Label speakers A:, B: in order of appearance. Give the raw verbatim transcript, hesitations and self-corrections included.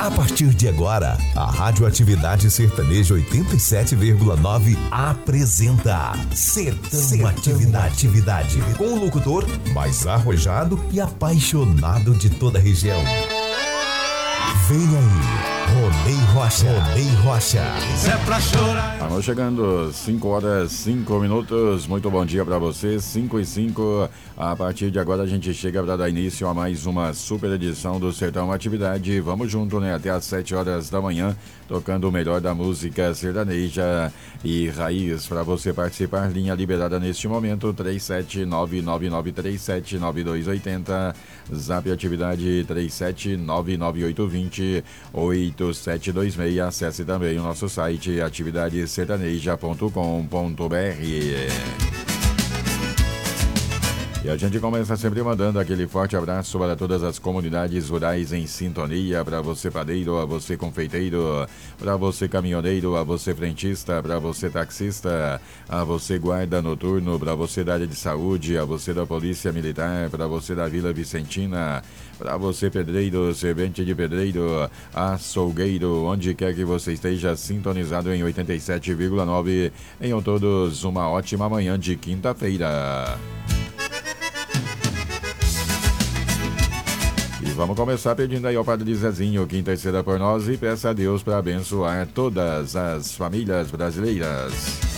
A: A partir de agora, a Rádio Atividade Sertaneja oitenta e sete vírgula nove apresenta Sertão, Sertão Atividade. Atividade, com o locutor mais arrojado e apaixonado de toda a região. Vem aí, Ronei Rocha. Ronei Rocha.
B: É pra chorar.
C: Vamos chegando, cinco horas, cinco minutos. Muito bom dia pra você, cinco e cinco. A partir de agora a gente chega para dar início a mais uma super edição do Sertão Atividade. Vamos junto, né? Até às sete horas da manhã, tocando o melhor da música sertaneja e raiz. Para você participar, linha liberada neste momento, três sete nove nove nove três sete nove dois oito zero. Zap Atividade três sete nove nove oito dois zero oito sete dois seis. Acesse também o nosso site atividade sertaneja ponto com ponto br. E a gente começa sempre mandando aquele forte abraço para todas as comunidades rurais em sintonia, para você padeiro, a você confeiteiro, para você caminhoneiro, a você frentista, para você taxista, a você guarda noturno, para você da área de saúde, a você da polícia militar, para você da Vila Vicentina, para você pedreiro, servente de pedreiro, açougueiro, onde quer que você esteja sintonizado em oitenta e sete vírgula nove. Tenham todos uma ótima manhã de quinta-feira. Vamos começar pedindo aí ao Padre Zezinho que interceda por nós e peça a Deus para abençoar todas as famílias brasileiras.